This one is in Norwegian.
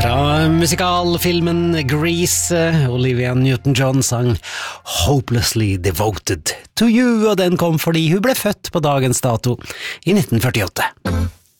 Fra musikalfilmen Grease, Olivia Newton-John sang Hopelessly Devoted to You, og den kom fordi hun ble født på dagens dato i 1948.